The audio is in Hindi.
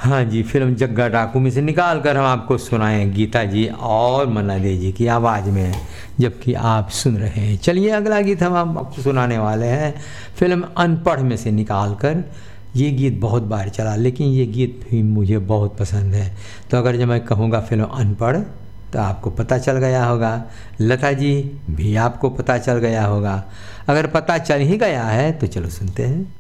हाँ जी, फिल्म जग्गा डाकू में से निकाल कर हम आपको सुनाएं गीता जी और मन्ना दे जी की आवाज़ में, जबकि आप सुन रहे हैं। चलिए अगला गीत हम आपको सुनाने वाले हैं फिल्म अनपढ़ में से निकाल कर। ये गीत बहुत बार चला, लेकिन ये गीत भी मुझे बहुत पसंद है। तो अगर जब मैं कहूँगा फिल्म अनपढ़ तो आपको पता चल गया होगा, लता जी भी आपको पता चल गया होगा। अगर पता चल ही गया है तो चलो सुनते हैं।